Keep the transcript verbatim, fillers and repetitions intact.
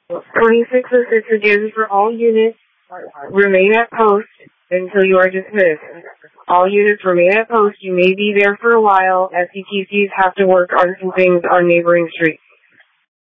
twenty-six oh six again for all units. Remain at post until you are dismissed. All units remain at post. You may be there for a while. S C T Cs have to work on some things on neighboring streets.